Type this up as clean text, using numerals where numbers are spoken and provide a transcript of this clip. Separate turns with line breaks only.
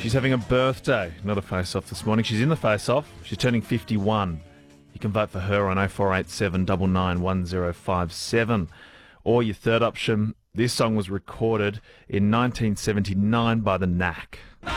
She's having a birthday, not a face-off this morning. She's in the face-off. She's turning 51. You can vote for her on 0487 991057. Or your third option, this song was recorded in 1979 by The Knack.